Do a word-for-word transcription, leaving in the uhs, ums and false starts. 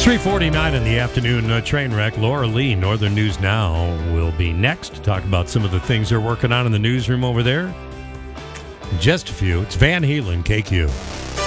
three forty-nine in the afternoon, uh, train wreck. Laura Lee, Northern News Now, will be next to talk about some of the things they're working on in the newsroom over there. Just a few. It's Van Halen, K Q.